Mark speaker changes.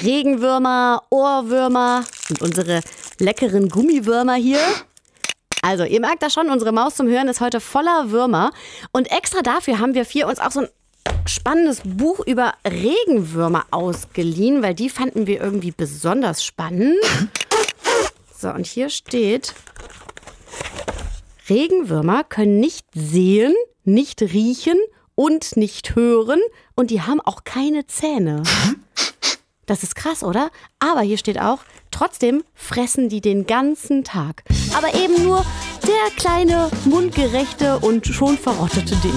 Speaker 1: Regenwürmer, Ohrwürmer und unsere leckeren Gummiwürmer hier. Also, ihr merkt das schon, unsere Maus zum Hören ist heute voller Würmer. Und extra dafür haben wir uns auch so ein spannendes Buch über Regenwürmer ausgeliehen, weil die fanden wir irgendwie besonders spannend. So, und hier steht: Regenwürmer können nicht sehen, nicht riechen und nicht hören und die haben auch keine Zähne. Das ist krass, oder? Aber hier steht auch, trotzdem fressen die den ganzen Tag. Aber eben nur der kleine, mundgerechte und schon verrottete Ding.